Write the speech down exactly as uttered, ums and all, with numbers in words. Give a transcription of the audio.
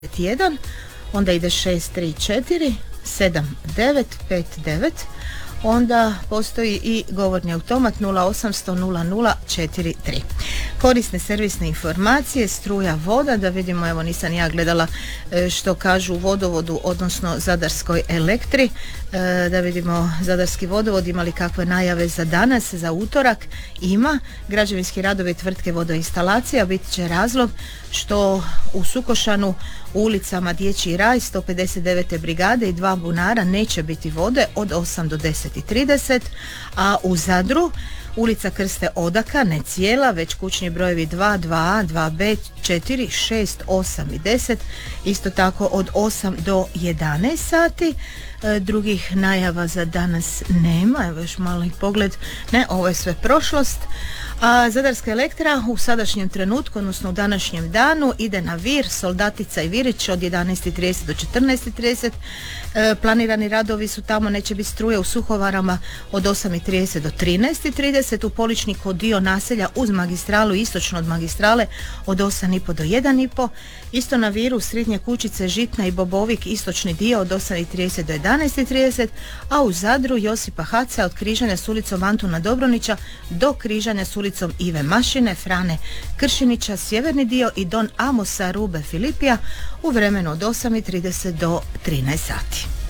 jedan, onda ide šest tri četiri sedam devet pet devet, onda postoji i govorni automat nula osamsto nula nula četiri tri. Korisne servisne informacije, struja, voda, da vidimo, evo nisam ja gledala što kažu u vodovodu, odnosno Zadarskoj Elektri, da vidimo Zadarski vodovod ima li kakve najave za danas, za utorak. Ima. Građevinski radovi tvrtke vodoinstalacija bit će razlog što u Sukošanu u ulicama Dječji raj sto pedeset devete brigade i dva bunara neće biti vode od osam do deset i trideset, a u Zadru ulica Krste Odaka, ne cijela, već kućni brojevi dva, dva a, dva be, četiri, šest, osam i deset, isto tako od osam do jedanaest sati. E, drugih najava za danas nema, evo još malo i pogled, ne, ovo je sve prošlost. A Zadarska Elektra u sadašnjem trenutku, odnosno u današnjem danu, ide na Vir, Soldatica i Virić od jedanaest i trideset do četrnaest i trideset. E, planirani radovi su tamo, neće biti struje u Suhovarama od osam i trideset do trinaest i trideset, u Poličniku dio naselja uz magistralu, istočno od magistrale od osam i po do jedan i po. Isto na Viru, Srednje Kućice, Žitna i Bobovik, istočni dio od osam i trideset do jedanaest i trideset, a u Zadru Josipa Haca od križanja s ulicom Antuna Dobronića do križanja s ulicom Ive Mašine, Frane Kršinića, sjeverni dio i Don Amosa Rube Filipija u vremenu od osam i trideset do trinaest sati.